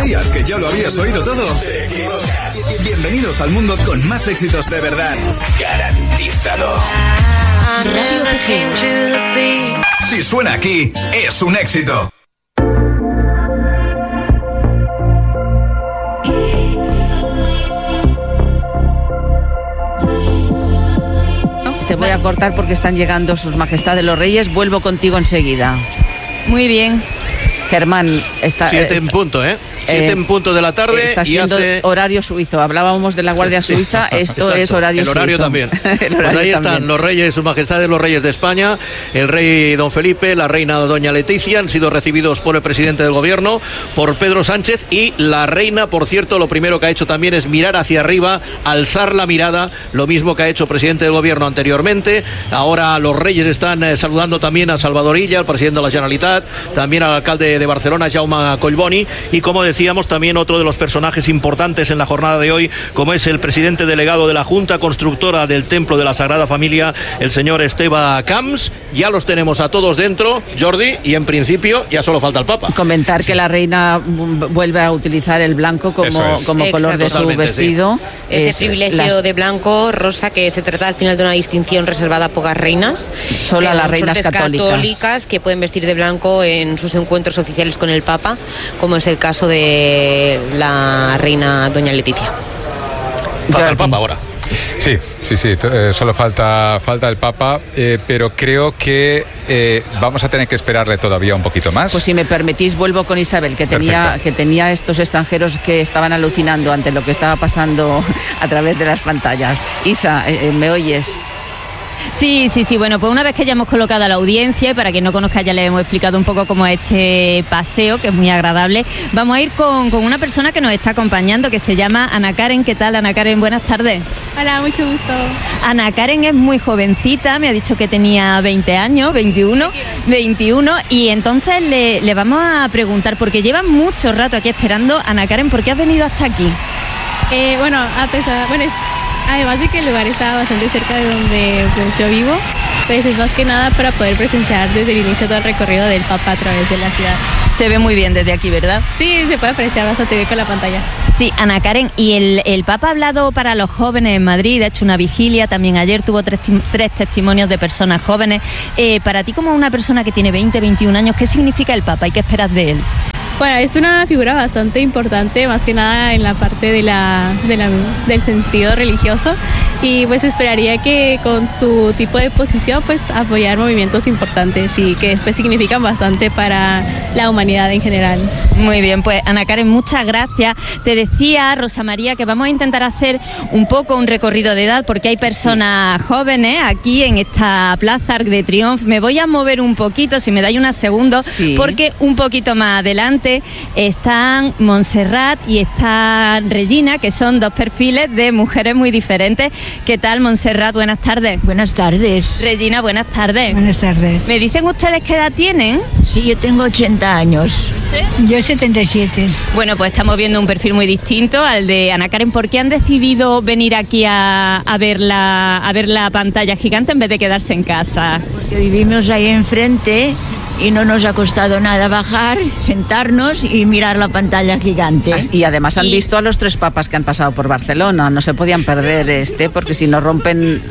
¿Creías que ya lo habías oído todo? Te equivocas. Bienvenidos al mundo con más éxitos de verdad. Garantizado. Si suena aquí, es un éxito. Te voy a cortar porque están llegando sus majestades los reyes. Vuelvo contigo enseguida. Muy bien. Germán, está... 7 en punto, 7 en punto de la tarde. Está siendo horario suizo. Hablábamos de la Guardia Suiza, esto exacto. Es horario suizo. El horario también. Pues ahí están los reyes, sus majestades, los reyes de España, el rey don Felipe, la reina doña Leticia, han sido recibidos por el presidente del gobierno, por Pedro Sánchez, y la reina, por cierto, lo primero que ha hecho también es mirar hacia arriba, alzar la mirada, lo mismo que ha hecho el presidente del gobierno anteriormente. Ahora los reyes están saludando también a Salvador Illa, el presidente de la Generalitat, también al alcalde de Barcelona, Jaume Collboni, y como decíamos también otro de los personajes importantes en la jornada de hoy, como es el presidente delegado de la Junta Constructora del Templo de la Sagrada Familia, el señor Esteve Camps. Ya los tenemos a todos dentro, Jordi, y en principio ya solo falta el Papa. Comentar que la reina vuelve a utilizar el blanco como color de su vestido. Sí. Ese privilegio de blanco, rosa, que se trata al final de una distinción reservada a pocas reinas. Solo a las reinas católicas que pueden vestir de blanco en sus encuentros oficiales con el Papa, como es el caso de la reina doña Leticia. Falta el Papa ahora. Sí, solo falta el Papa, pero creo que vamos a tener que esperarle todavía un poquito más. Pues si me permitís, vuelvo con Isabel, que tenía estos extranjeros que estaban alucinando ante lo que estaba pasando a través de las pantallas. Isa, ¿me oyes? Sí, bueno, pues una vez que ya hemos colocado a la audiencia, y para quien no conozca ya le hemos explicado un poco cómo es este paseo, que es muy agradable, vamos a ir con una persona que nos está acompañando, que se llama Ana Karen. ¿Qué tal, Ana Karen? Buenas tardes. Hola, mucho gusto. Ana Karen es muy jovencita, me ha dicho que tenía 20 años, 21, y entonces le vamos a preguntar, porque lleva mucho rato aquí esperando. Ana Karen, ¿por qué has venido hasta aquí? Además de que el lugar está bastante cerca de donde pues, yo vivo, pues es más que nada para poder presenciar desde el inicio todo el recorrido del Papa a través de la ciudad. Se ve muy bien desde aquí, ¿verdad? Sí, se puede apreciar bastante bien con la pantalla. Sí, Ana Karen, y el Papa ha hablado para los jóvenes en Madrid, ha hecho una vigilia, también ayer tuvo tres testimonios de personas jóvenes. Para ti, como una persona que tiene 20, 21 años, ¿qué significa el Papa y qué esperas de él? Bueno, es una figura bastante importante, más que nada en la parte del sentido religioso, y pues esperaría que con su tipo de posición pues apoyar movimientos importantes y que después significan bastante para la humanidad en general. Muy bien, pues Ana Karen, muchas gracias. Te decía, Rosa María, que vamos a intentar hacer un poco un recorrido de edad, porque hay personas jóvenes aquí en esta Plaza Arc de Triunfo. Me voy a mover un poquito, si me dais unos segundos, porque un poquito más adelante están Montserrat y está Regina, que son dos perfiles de mujeres muy diferentes. ¿Qué tal, Montserrat? Buenas tardes. Buenas tardes. Regina, buenas tardes. Buenas tardes. ¿Me dicen ustedes qué edad tienen? Sí, yo tengo 80 años. ¿Usted? Yo 77. Bueno, pues estamos viendo un perfil muy distinto al de Ana Karen. ¿Por qué han decidido venir aquí a ver la pantalla gigante en vez de quedarse en casa? Porque vivimos ahí enfrente y no nos ha costado nada bajar, sentarnos y mirar la pantalla gigante. Y además han visto a los 3 papas que han pasado por Barcelona, no se podían perder porque si no rompen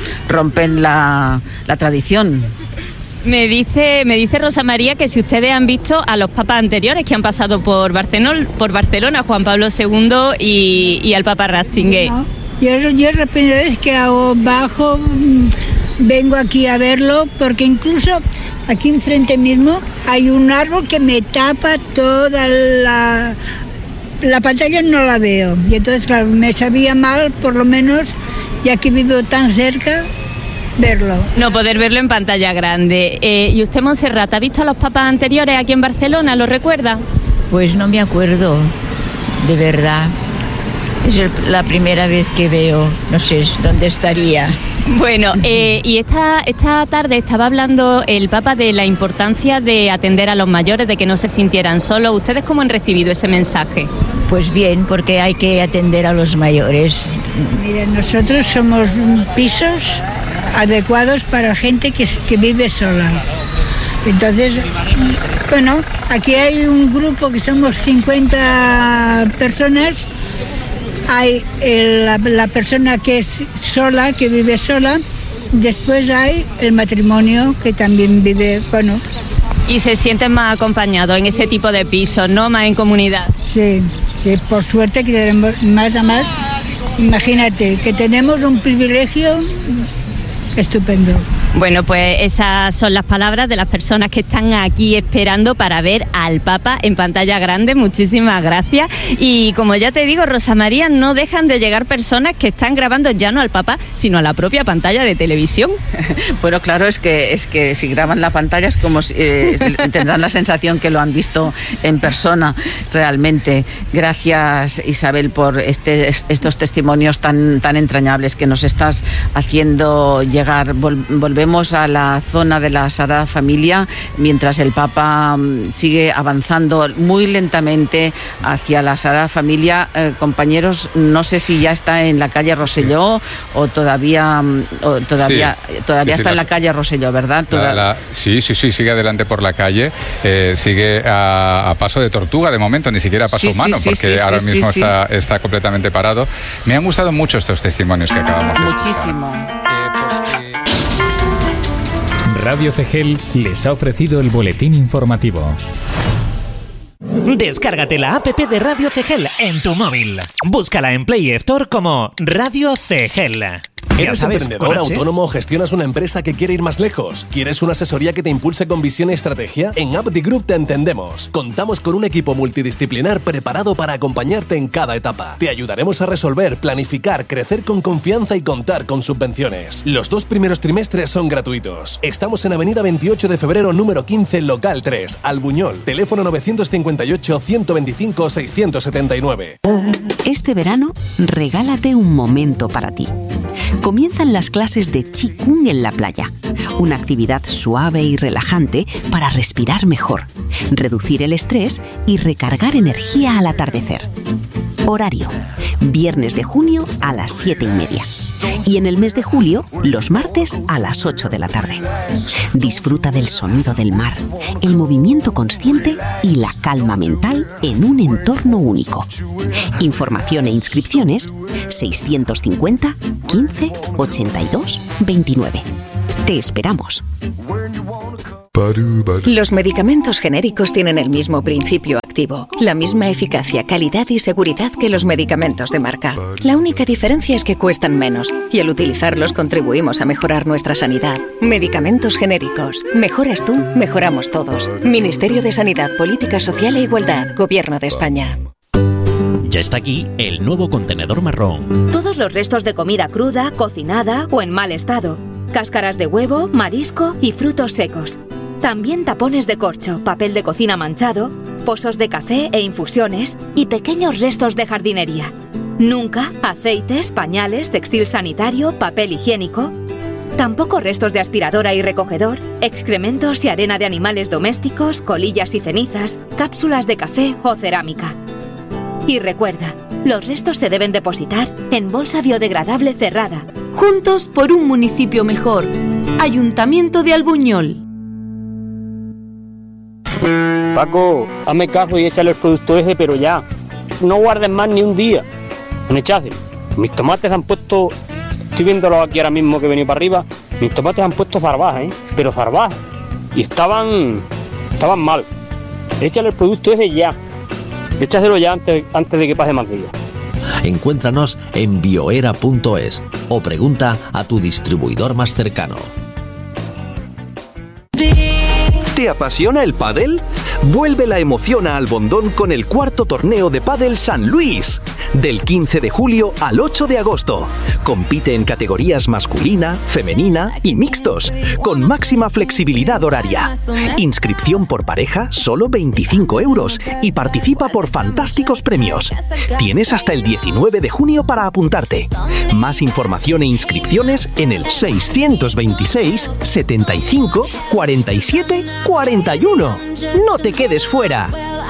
la tradición. Me dice Rosa María que si ustedes han visto a los papas anteriores que han pasado por Barcelona, Juan Pablo II y al Papa Ratzinger. No, yo la primera vez que bajo, vengo aquí a verlo, porque incluso aquí enfrente mismo hay un árbol que me tapa toda la pantalla, no la veo. Y entonces, claro, me sabía mal, por lo menos, ya que vivo tan cerca, verlo. No poder verlo en pantalla grande. ¿Y usted, Montserrat, ha visto a los papas anteriores aquí en Barcelona? ¿Lo recuerda? Pues no me acuerdo, de verdad. Es la primera vez que veo, no sé dónde estaría. Bueno, y esta tarde estaba hablando el Papa de la importancia de atender a los mayores, de que no se sintieran solos. ¿Ustedes cómo han recibido ese mensaje? Pues bien, porque hay que atender a los mayores. Miren, nosotros somos pisos adecuados para gente que vive sola. Entonces, bueno, aquí hay un grupo que somos 50 personas. Hay la persona que es sola, que vive sola. Después hay el matrimonio que también vive, bueno. Y se sienten más acompañados en ese tipo de pisos, ¿no? Más en comunidad. Sí, por suerte que tenemos más a más. Imagínate que tenemos un privilegio estupendo. Bueno, pues esas son las palabras de las personas que están aquí esperando para ver al Papa en pantalla grande. Muchísimas gracias. Y como ya te digo, Rosa María, no dejan de llegar personas que están grabando ya no al Papa, sino a la propia pantalla de televisión. Bueno, claro, es que si graban la pantalla es como si tendrán la sensación que lo han visto en persona realmente. Gracias, Isabel, por estos testimonios tan entrañables que nos estás haciendo llegar. Volvemos a la zona de la Sagrada Familia mientras el Papa sigue avanzando muy lentamente hacia la Sagrada Familia. Compañeros, no sé si ya está en la calle Rosselló o todavía está en la calle Rosselló, ¿verdad? Sí, sigue adelante por la calle, sigue a paso de tortuga de momento, ni siquiera a paso humano, porque ahora mismo está completamente parado. Me han gustado mucho estos testimonios que acabamos de escuchar. Muchísimo. Radio CGEL les ha ofrecido el boletín informativo. Descárgate la app de Radio CGEL en tu móvil. Búscala en Play Store como Radio CGEL. ¿Eres emprendedor, autónomo o gestionas una empresa que quiere ir más lejos? ¿Quieres una asesoría que te impulse con visión y estrategia? En Abdi Group te entendemos. Contamos con un equipo multidisciplinar preparado para acompañarte en cada etapa. Te ayudaremos a resolver, planificar, crecer con confianza y contar con subvenciones. Los 2 primeros trimestres son gratuitos. Estamos en Avenida 28 de Febrero, número 15, local 3, Albuñol. Teléfono 958-125-679. Este verano, regálate un momento para ti. Comienzan las clases de Qigong en la playa, una actividad suave y relajante para respirar mejor, reducir el estrés y recargar energía al atardecer. Horario: viernes de junio a las 7:30 y en el mes de julio, los martes a las 8 de la tarde. Disfruta del sonido del mar, el movimiento consciente y la calma mental en un entorno único. Información e inscripciones 650 15 82 29. Te esperamos. Los medicamentos genéricos tienen el mismo principio activo, la misma eficacia, calidad y seguridad que los medicamentos de marca. La única diferencia es que cuestan menos y al utilizarlos contribuimos a mejorar nuestra sanidad. Medicamentos genéricos. Mejoras tú, mejoramos todos. Ministerio de Sanidad, Política Social e Igualdad, Gobierno de España. Ya está aquí el nuevo contenedor marrón. Todos los restos de comida cruda, cocinada o en mal estado. Cáscaras de huevo, marisco y frutos secos. También tapones de corcho, papel de cocina manchado, pozos de café e infusiones y pequeños restos de jardinería. Nunca aceites, pañales, textil sanitario, papel higiénico. Tampoco restos de aspiradora y recogedor, excrementos y arena de animales domésticos, colillas y cenizas, cápsulas de café o cerámica. Y recuerda, los restos se deben depositar en bolsa biodegradable cerrada. Juntos por un municipio mejor. Ayuntamiento de Albuñol. Paco, hazme caso y échale el producto ese, pero ya. No guardes más ni un día. En echárselo. Mis tomates han puesto... Estoy viéndolo aquí ahora mismo que he venido para arriba. Mis tomates han puesto zarbajas, pero zarbajas. Y estaban mal. Échale el producto ese ya. Échaselo ya antes de que pase más días. Encuéntranos en bioera.es o pregunta a tu distribuidor más cercano. ¿Te apasiona el pádel? Vuelve la emoción a Albondón con el 4º torneo de pádel San Luis. Del 15 de julio al 8 de agosto. Compite en categorías masculina, femenina y mixtos, con máxima flexibilidad horaria. Inscripción por pareja, solo 25 € y participa por fantásticos premios. Tienes hasta el 19 de junio para apuntarte. Más información e inscripciones en el 626 75 47 41. ¡No te quedes fuera!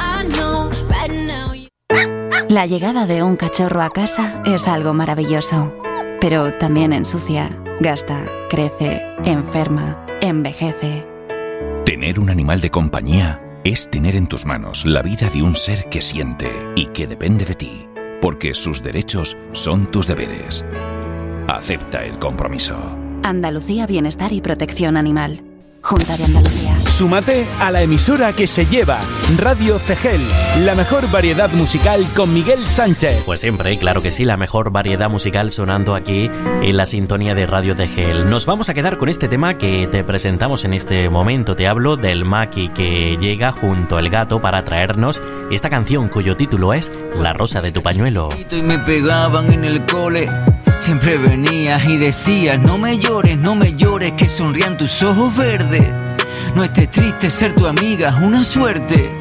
La llegada de un cachorro a casa es algo maravilloso, pero también ensucia, gasta, crece, enferma, envejece. Tener un animal de compañía es tener en tus manos la vida de un ser que siente y que depende de ti, porque sus derechos son tus deberes. Acepta el compromiso. Andalucía Bienestar y Protección Animal. Junta de Andalucía. Súmate a la emisora que se lleva Radio Cegel, la mejor variedad musical con Miguel Sánchez. Pues siempre, claro que sí, la mejor variedad musical sonando aquí en la sintonía de Radio Cegel. Nos vamos a quedar con este tema que te presentamos en este momento. Te hablo del Maki, que llega junto al gato para traernos esta canción cuyo título es La rosa de tu pañuelo. Y me pegaban en el cole. Siempre venías y decías, no me llores, que sonrían tus ojos verdes. No estés triste, ser tu amiga es una suerte.